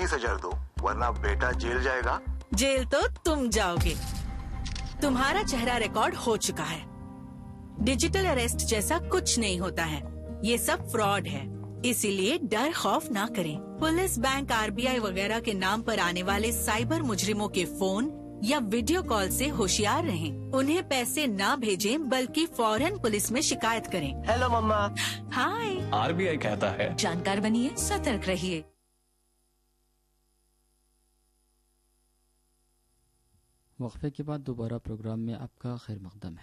20,000 दो, वरना बेटा जेल जाएगा। जेल तो तुम जाओगे। तुम्हारा चेहरा रिकॉर्ड हो चुका है। डिजिटल अरेस्ट जैसा कुछ नहीं होता है, ये सब फ्रॉड है। इसीलिए डर खौफ ना करें। पुलिस, बैंक, आरबीआई वगैरह के नाम पर आने वाले साइबर मुजरिमों के फोन या वीडियो कॉल से होशियार रहें। उन्हें पैसे ना भेजें, बल्कि फौरन पुलिस में शिकायत करें। हेलो मम्मा। हाय। आरबीआई कहता है, जानकार बनिए, सतर्क रहिए। वक्फे के बाद दोबारा प्रोग्राम में आपका खैर मकदम है।